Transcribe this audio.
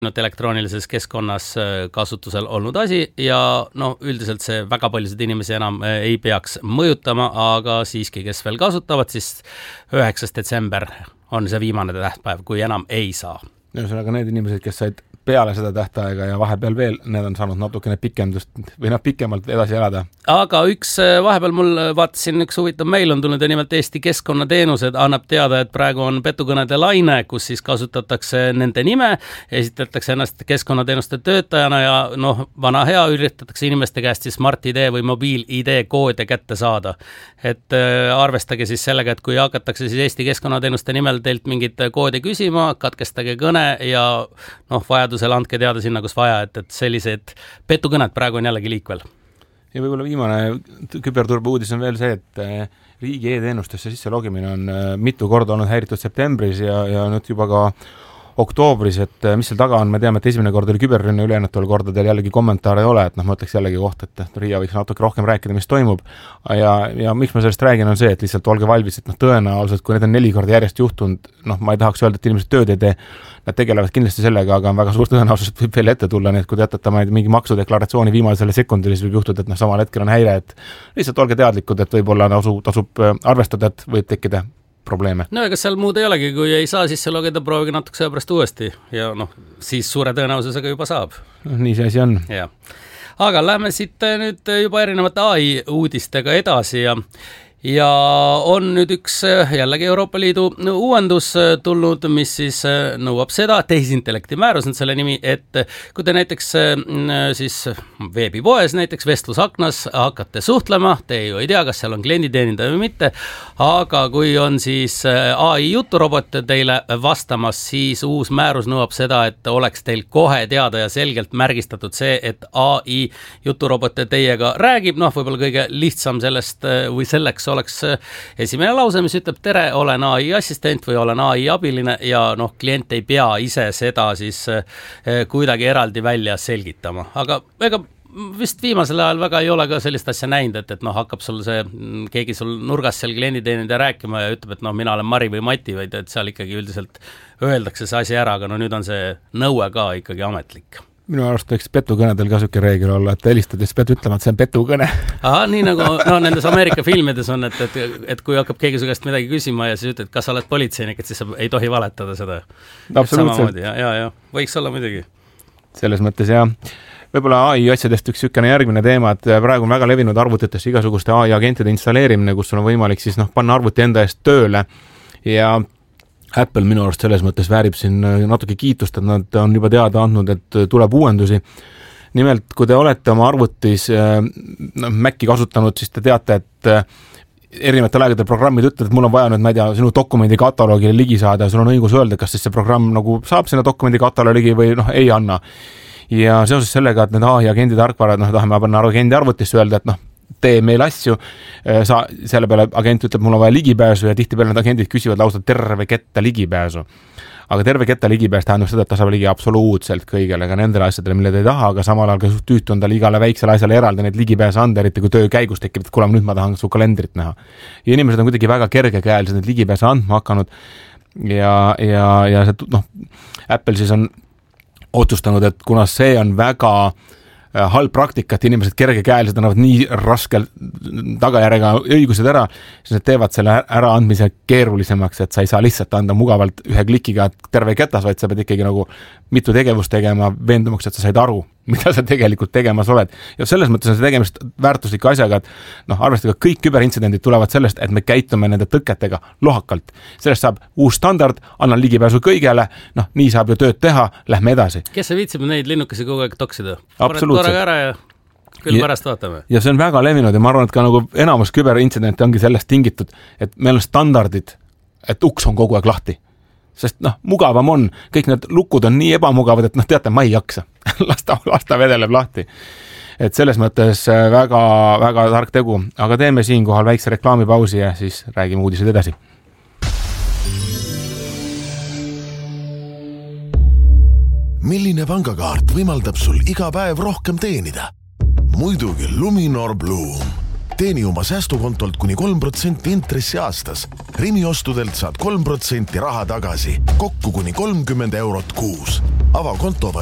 elektroonilises keskkonnas kasutusel olnud asi ja üldiselt see väga paljusid inimesi enam ei peaks mõjutama, aga siiski, kes veel kasutavad, siis 9. detsember on see viimane tähtpäev, kui enam ei saa. Ühesõnaga need inimesed, kes said peale seda tähtaega ja vahepeal veel, need on saanud natukene pikendust või pikemalt edasi elada. Aga vahepeal mul vaatasin üks huvitav meil on tulnud ja nimelt Eesti Keskkonnateenused annab teada, et praegu on petukõnede laine, kus siis kasutatakse nende nime, esitatakse ennast keskkonnateenuste töötajana ja vana hea üritatakse inimeste käest siis Smart-ID või mobiil-ID koode kätte saada. Et arvestage siis sellega, et kui hakatakse siis Eesti Keskkonnateenuste nimel teilt mingit koodi küsima, katkestage kõne ja vajadusel andke teada sinna, kus vaja, et sellised petukõned praegu on jällegi liikvel. Ja võib-olla viimane küberturbe uudis on veel see, et riigi e-teenustesse sisse logimine on mitu korda olnud häiritud septembris ja nüüd juba ka oktoobris, et mis seal taga on, me teame, et esimene kord oli küberrünne, ülejäänutel kordadel jällegi kommentaare ei ole, et ma ütleks jällegi koht, et Riia võiks natuke rohkem rääkida, mis toimub ja miks ma sellest räägin on see, et lihtsalt olge valmis, et tõenäoliselt, kui need on 4 korda järjest juhtunud, ma ei tahaks öelda, et inimesed tööd ei tee, nad tegelevad kindlasti sellega, aga on väga suur tõenäosus, et võib veel ette tulla, nii et kui te jätate mingi maksudeklaratsiooni viimasele sekundile, siis võib juhtuda, et samal hetkel on häire, et lihtsalt olge teadlikud, et võib-olla tasub arvestada, et võib tekkida probleeme. Ega seal muud ei olegi, kui ei saa sisse logida, proovige natukese pärast uuesti ja siis suure tõenäosusega juba saab. Nii see asi on. Ja. Aga lähme siit nüüd juba erinevate AI uudistega edasi ja on nüüd üks jällegi Euroopa Liidu uuendus tulnud, mis siis nõuab seda, tehisintellekti määrus on selle nimi, et kui te näiteks siis veebipoes näiteks vestlusaknas hakkate suhtlema, te ju ei tea, kas seal on klienditeenindaja või mitte, aga kui on siis AI juturobot teile vastamas, siis uus määrus nõuab seda, et oleks teil kohe teada ja selgelt märgistatud see, et AI juturobot teiega räägib, võib-olla kõige lihtsam sellest või selleks oleks esimene lause, mis ütleb tere, olen AI assistent või olen AI abiline ja klient ei pea ise seda siis kuidagi eraldi välja selgitama. Aga ega vist viimasel ajal väga ei ole ka sellist asja näinud, et hakkab sul keegi sul nurgas seal klienditeenindaja rääkima ja ütleb, et mina olen Mari või Mati, vaid et seal ikkagi üldiselt öeldakse see asi ära, aga nüüd on see nõue ka ikkagi ametlik. Minu arust võiks petukõnedel ka süke reegel olla, et helistades pead ütlema, et see on petukõne. Nii nagu nendes Ameerika filmides on, et kui hakkab keegi su käest midagi küsima ja siis ütled, kas sa oled politseinik, et siis sa ei tohi valetada seda. Absoluutselt. Ja, võiks olla muidugi. Selles mõttes jah. Võib-olla AI asjadest üks sükene järgmine teema, et praegu on väga levinud arvutitesse igasuguste AI agentide installeerimine, kus sul on võimalik siis panna arvuti enda eest tööle ja Apple minu arust selles mõttes väärib siin natuke kiitust, et nad on juba teada andnud, et tuleb uuendusi. Nimelt, kui te olete oma arvutis Maci kasutanud, siis te teate, et erinevatel aegadel programmid ütlevad, et mul on vaja nüüd, ma ei tea, sinu dokumendi kataloogile ligi saada ja sul on õigus öelda, kas siis see programm saab sinna dokumendi kataloogi või ei anna. Ja seoses sellega, et need AI agendi tarkvarad, tahame panna agendi arvutisse öelda, et tee meil asju, selle peale agent ütleb, mul on vaja ligipääsu ja tihtipeale need agendid küsivad lausa terve ketta ligipääsu. Aga terve ketta ligipääs tähendab seda, et ta saab ligi absoluutselt kõigele, ka nendele asjadele, mille te ei taha, aga samal ajal ka tüütu on tal igale väiksele asjale eraldi need ligipääse anda, eriti kui töö käigus tekib, et kuule, nüüd ma tahan su kalendrit näha. Ja inimesed on kuidagi väga kergekäeliselt need ligipääse andma hakanud ja see, Apple siis on otsustanud, et kuna see on väga halb praktika, et inimesed kergekäeliselt annavad nii raskel tagajärjega õigused ära, siis nad teevad selle äraandmise keerulisemaks, et sa ei saa lihtsalt anda mugavalt ühe klikiga terve ketas, vaid sa pead ikkagi mitu tegevust tegema, veendumaks, et sa said aru, mida sa tegelikult tegemas oled. Ja selles mõttes on see tegemist väärtusliku asjaga, et arvestage, kõik küberintsidendid tulevad sellest, et me käitume nende tõketega lohakalt. Sellest saab uus standard, annan ligipääsu kõigele, nii saab ju tööd teha, lähme edasi. Kes see viitsib neid linnukesi kogu aeg toksida? Absoluutselt. Ära ja küll pärast vaatame. Ja see on väga levinud ja ma arvan, et ka enamus küberintsidente ongi sellest tingitud, et meil on standardid, et uks on kogu aeg lahti. Sest mugavam on, kõik need lukud on nii ebamugavad, et teate, ma ei jaksa. Lasta vedeleb lahti. Et selles mõttes väga, väga tark tegu, aga teeme siinkohal väikse reklaamipausi ja siis räägime uudised edasi. Milline pangakaart võimaldab sul iga päev rohkem teenida? Muidugi Luminor Bloom. Teeni oma säästukontolt kuni 3% intressi aastas. Rimi ostudelt saad 3% raha tagasi, kokku kuni 30 € kuus. Ava konto